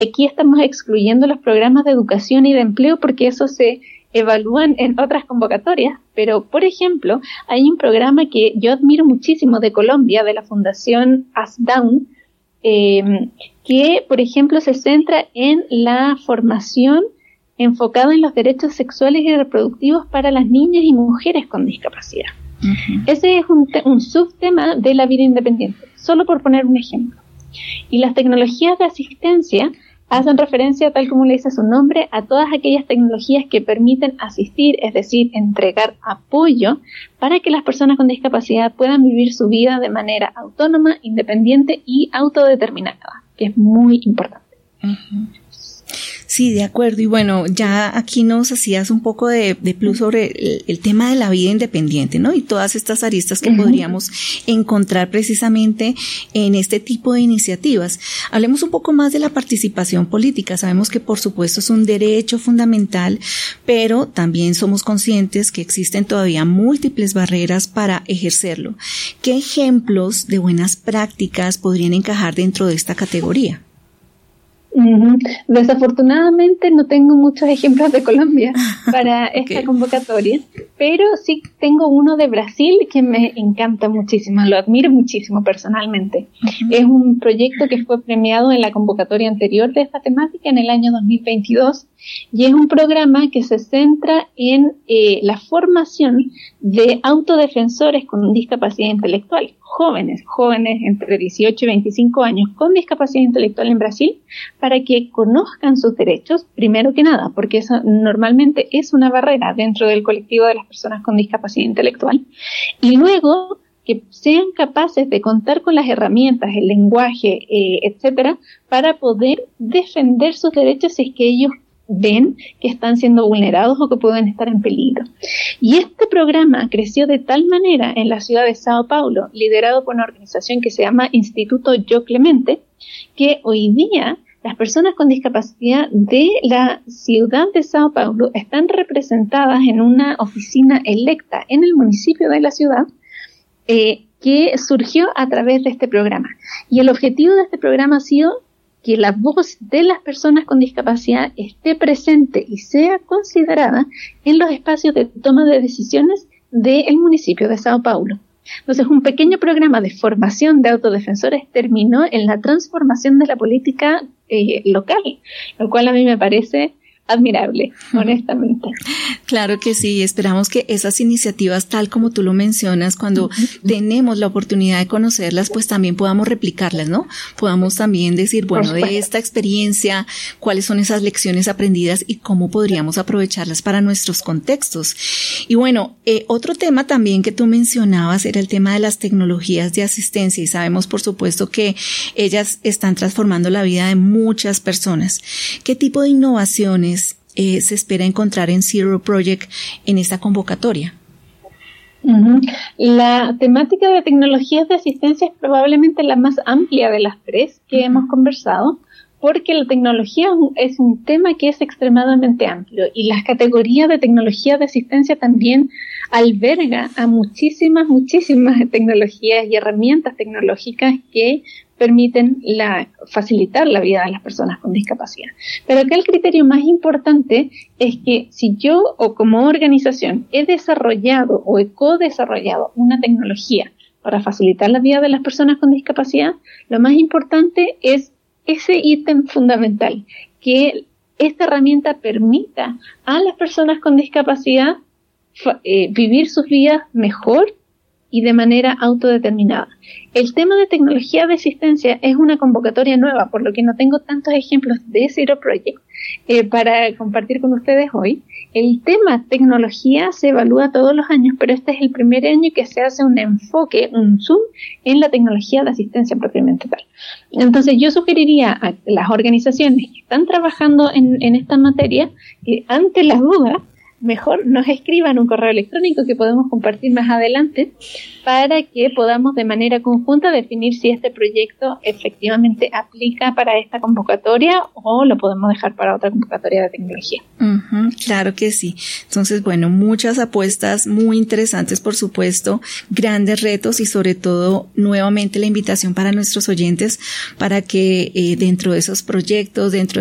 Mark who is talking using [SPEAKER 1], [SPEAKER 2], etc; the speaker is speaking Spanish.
[SPEAKER 1] aquí estamos excluyendo los programas de educación y de empleo porque eso se evalúan en otras convocatorias, pero por ejemplo hay un programa que yo admiro muchísimo de Colombia, de la Fundación ASDAUN, que por ejemplo se centra en la formación enfocada en los derechos sexuales y reproductivos para las niñas y mujeres con discapacidad. Uh-huh. Ese es un subtema de la vida independiente, solo por poner un ejemplo. Y las tecnologías de asistencia hacen referencia, tal como le dice su nombre, a todas aquellas tecnologías que permiten asistir, es decir, entregar apoyo para que las personas con discapacidad puedan vivir su vida de manera autónoma, independiente y autodeterminada, que es muy importante.
[SPEAKER 2] Uh-huh. Sí, de acuerdo. Y bueno, ya aquí nos hacías un poco de plus sobre el tema de la vida independiente, ¿no? Y todas estas aristas que uh-huh. podríamos encontrar precisamente en este tipo de iniciativas. Hablemos un poco más de la participación política. Sabemos que por supuesto es un derecho fundamental, pero también somos conscientes que existen todavía múltiples barreras para ejercerlo. ¿Qué ejemplos de buenas prácticas podrían encajar dentro de esta categoría?
[SPEAKER 1] Uh-huh. Desafortunadamente no tengo muchos ejemplos de Colombia para esta convocatoria, pero sí tengo uno de Brasil que me encanta muchísimo, lo admiro muchísimo personalmente. Uh-huh. Es un proyecto que fue premiado en la convocatoria anterior de esta temática en el año 2022 y es un programa que se centra en la formación de autodefensores con discapacidad intelectual, jóvenes entre 18 y 25 años con discapacidad intelectual en Brasil, para que conozcan sus derechos, primero que nada, porque eso normalmente es una barrera dentro del colectivo de las personas con discapacidad intelectual, y luego que sean capaces de contar con las herramientas, el lenguaje, etcétera, para poder defender sus derechos si es que ellos ven que están siendo vulnerados o que pueden estar en peligro. Y este programa creció de tal manera en la ciudad de Sao Paulo, liderado por una organización que se llama Instituto Yo Clemente, que hoy día las personas con discapacidad de la ciudad de Sao Paulo están representadas en una oficina electa en el municipio de la ciudad, que surgió a través de este programa. Y el objetivo de este programa ha sido que la voz de las personas con discapacidad esté presente y sea considerada en los espacios de toma de decisiones del municipio de Sao Paulo. Entonces, un pequeño programa de formación de autodefensores terminó en la transformación de la política local, lo cual a mí me parece admirable, honestamente.
[SPEAKER 2] Claro que sí, esperamos que esas iniciativas, tal como tú lo mencionas, cuando tenemos la oportunidad de conocerlas, pues también podamos replicarlas, ¿no? Podamos también decir, bueno, de esta experiencia, cuáles son esas lecciones aprendidas y cómo podríamos aprovecharlas para nuestros contextos. Y bueno, otro tema también que tú mencionabas era el tema de las tecnologías de asistencia, y sabemos, por supuesto, que ellas están transformando la vida de muchas personas. ¿Qué tipo de innovaciones se espera encontrar en Zero Project en esta convocatoria?
[SPEAKER 1] Uh-huh. La temática de tecnologías de asistencia es probablemente la más amplia de las tres que hemos conversado, porque la tecnología es un tema que es extremadamente amplio y las categorías de tecnología de asistencia también alberga a muchísimas tecnologías y herramientas tecnológicas que permiten facilitar la vida de las personas con discapacidad. Pero acá el criterio más importante es que si yo o como organización he desarrollado o he co-desarrollado una tecnología para facilitar la vida de las personas con discapacidad, lo más importante es ese ítem fundamental, que esta herramienta permita a las personas con discapacidad vivir sus vidas mejor y de manera autodeterminada. El tema de tecnología de asistencia es una convocatoria nueva, por lo que no tengo tantos ejemplos de Zero Project para compartir con ustedes hoy. El tema tecnología se evalúa todos los años, pero este es el primer año que se hace un enfoque, un zoom en la tecnología de asistencia propiamente tal. Entonces yo sugeriría a las organizaciones que están trabajando en esta materia que ante la duda mejor nos escriban un correo electrónico que podemos compartir más adelante para que podamos de manera conjunta definir si este proyecto efectivamente aplica para esta convocatoria o lo podemos dejar para otra convocatoria de tecnología.
[SPEAKER 2] Claro que sí. Entonces, bueno, muchas apuestas muy interesantes, por supuesto, grandes retos y sobre todo nuevamente la invitación para nuestros oyentes para que dentro de esos proyectos, dentro